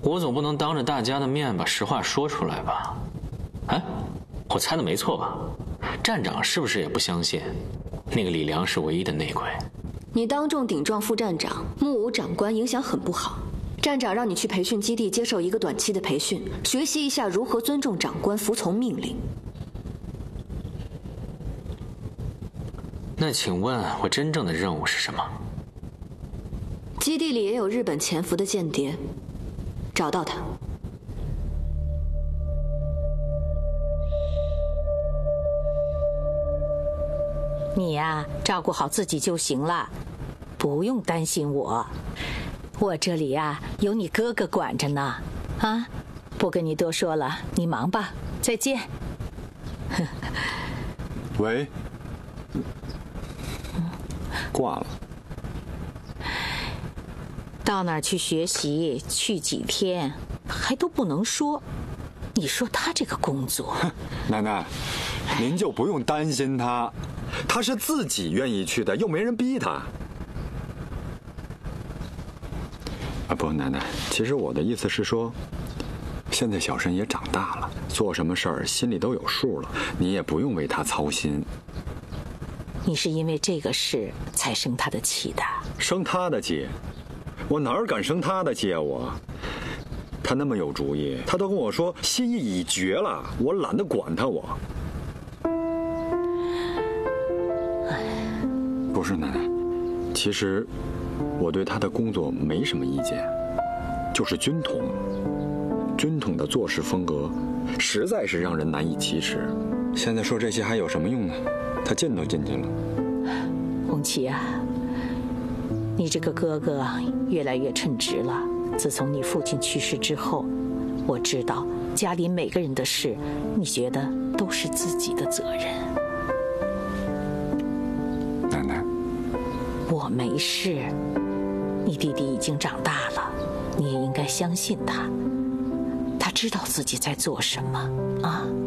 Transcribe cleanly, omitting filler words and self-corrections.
我总不能当着大家的面把实话说出来吧？哎，我猜的没错吧？站长是不是也不相信那个李良是唯一的内鬼？ 你当众顶撞副站长、木武长官，影响很不好。站长让你去培训基地接受一个短期的培训，学习一下如何尊重长官、服从命令。 那请问我真正的任务是什么？ 基地里也有日本潜伏的间谍，找到他。 你呀，照顾好自己就行了，不用担心我。我这里呀，有你哥哥管着呢。啊，不跟你多说了，你忙吧，再见。 喂，挂了。 到哪儿去学习，去几天，还都不能说。你说他这个工作， 奶奶，您就不用担心他，他是自己愿意去的，又没人逼他。啊，不，奶奶，其实我的意思是说，现在小申也长大了，做什么事儿心里都有数了，你也不用为他操心。 你是因为这个事才生他的气的？ 生他的气？我哪儿敢生他的气啊！他那么有主意，他都跟我说心意已决了，我懒得管他。不是奶奶，其实我对他的工作没什么意见，就是军统的做事风格实在是让人难以启齿。现在说这些还有什么用呢？他进都进去了。 红旗啊，你这个哥哥越来越称职了。自从你父亲去世之后，我知道家里每个人的事，你觉得都是自己的责任。 奶奶， 我没事，你弟弟已经长大了，你也应该相信他，他知道自己在做什么啊。